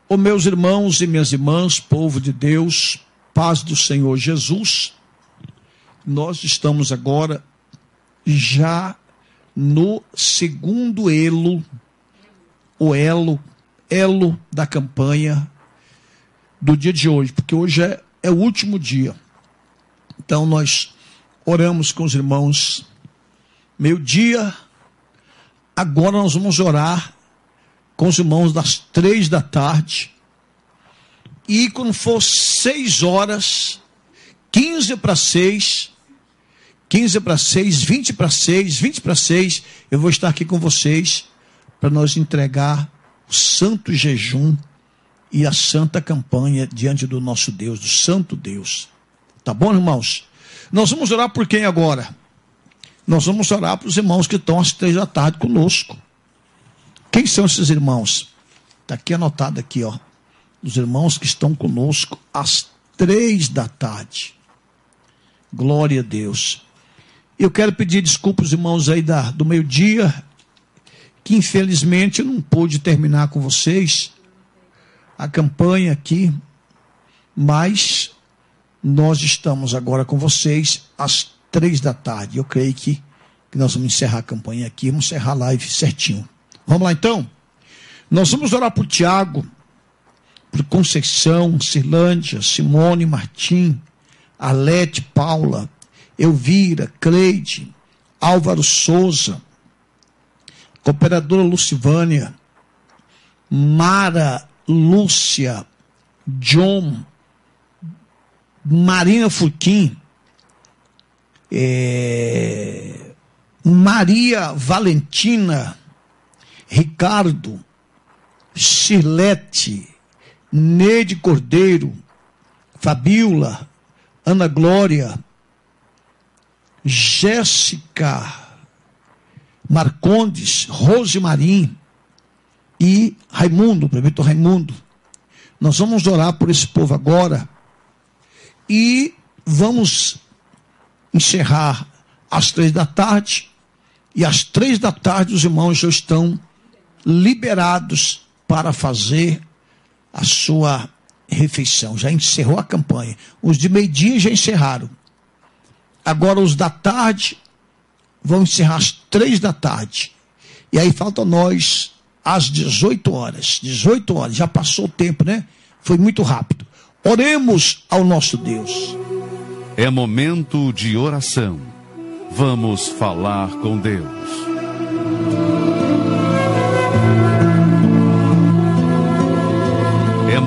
Ô meus irmãos e minhas irmãs, povo de Deus, paz do Senhor Jesus, nós estamos agora já no segundo elo da campanha do dia de hoje, porque hoje é o último dia. Então nós oramos com os irmãos meio-dia, agora nós vamos orar com os irmãos das 3 da tarde, e quando for 6 horas, 15 para 6, 15 para 6, 20 para 6, 20 para 6, eu vou estar aqui com vocês para nós entregar o santo jejum e a santa campanha diante do nosso Deus, do santo Deus. Tá bom, irmãos? Nós vamos orar por quem agora? Nós vamos orar para os irmãos que estão às 3 da tarde conosco. Quem são esses irmãos? Está aqui anotado aqui, ó. Os irmãos que estão conosco às 3 da tarde. Glória a Deus. Eu quero pedir desculpas aos irmãos aí do meio-dia, que infelizmente eu não pude terminar com vocês a campanha aqui, mas nós estamos agora com vocês às 3 da tarde. Eu creio que nós vamos encerrar a campanha aqui, vamos encerrar a live certinho. Vamos lá então? Nós vamos orar por Tiago, por Conceição, Cirlândia, Simone, Martim, Alete, Paula, Elvira, Cleide, Álvaro Souza, Cooperadora Lucivânia, Mara, Lúcia, John, Marina Furquim, Maria Valentina, Ricardo, Chirlete, Neide Cordeiro, Fabiola, Ana Glória, Jéssica Marcondes, Rosemarim e Raimundo, prefeito Raimundo. Nós vamos orar por esse povo agora e vamos encerrar às 3 da tarde, e às 3 da tarde os irmãos já estão liberados para fazer a sua refeição. Já encerrou a campanha. Os de meio-dia já encerraram. Agora os da tarde vão encerrar às 3 da tarde. E aí falta nós às 18 horas. 18 horas, já passou o tempo, né? Foi muito rápido. Oremos ao nosso Deus. É momento de oração. Vamos falar com Deus.